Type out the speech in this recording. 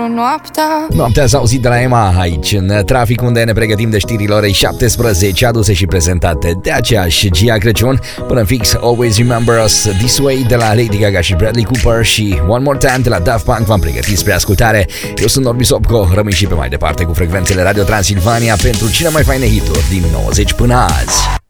Noaptea s-a auzit de la Emma aici, în trafic, unde ne pregătim de știrile orei 17, aduse și prezentate de aceeași Gia Crăciun. Până fix, Always Remember Us This Way de la Lady Gaga și Bradley Cooper și One More Time de la Daft Punk v-am pregătit spre ascultare. Eu sunt Norbi Sopco, rămâi și pe mai departe cu frecvențele Radio Transilvania pentru cele mai faine hituri din 90 până azi.